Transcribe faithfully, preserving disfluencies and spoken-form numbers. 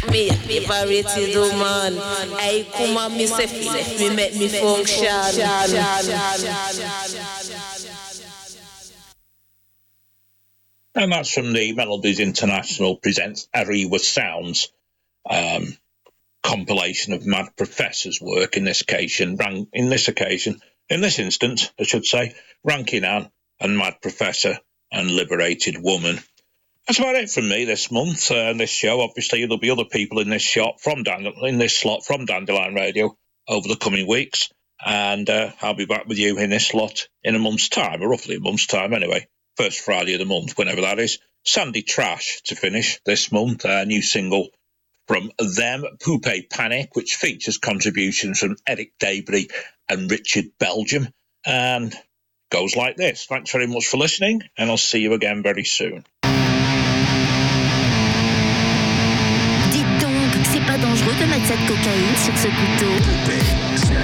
Me liberated woman. I come and me say fi me make me function. And that's from the Melodies International presents Ariwa Sounds um, compilation of Mad Professor's work. In this occasion, ran, in this occasion, in this instance, I should say, Rankin Ann and Mad Professor and Liberated Woman. That's about it from me this month and uh, this show. Obviously, there'll be other people in this shot from Dand- in this slot from Dandelion Radio over the coming weeks, and uh, I'll be back with you in this slot in a month's time, or roughly a month's time anyway. First Friday of the month, whenever that is. Sandy Trash to finish this month, a new single from them, Poupée Panic, which features contributions from Eric Debris and Richard Belgium, and goes like this. Thanks very much for listening, and I'll see you again very soon. Dites donc, c'est pas dangereux de mettre cette cocaïne sur ce couteau?